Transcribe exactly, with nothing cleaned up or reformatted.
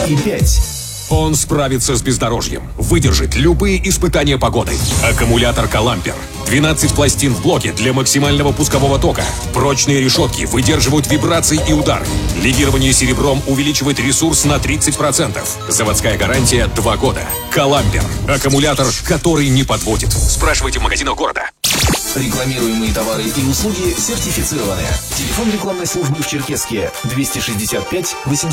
и пять. Он справится с бездорожьем, выдержит любые испытания погоды. Аккумулятор «Калампер». двенадцать пластин в блоке для максимального пускового тока. Прочные решетки выдерживают вибрации и удары. Легирование серебром увеличивает ресурс на тридцать процентов. Заводская гарантия два года. «Калампер». Аккумулятор, который не подводит. Спрашивайте в магазинах города. Рекламируемые товары и услуги сертифицированы. Телефон рекламной службы в Черкесске двести шестьдесят пять восемьсот.